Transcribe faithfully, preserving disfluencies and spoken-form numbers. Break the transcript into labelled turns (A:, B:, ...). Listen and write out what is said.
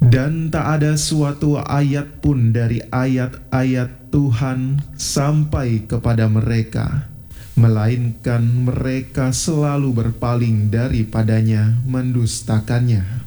A: Dan tak ada suatu ayat pun dari ayat-ayat Tuhan sampai kepada mereka, melainkan mereka selalu berpaling daripadanya, mendustakannya.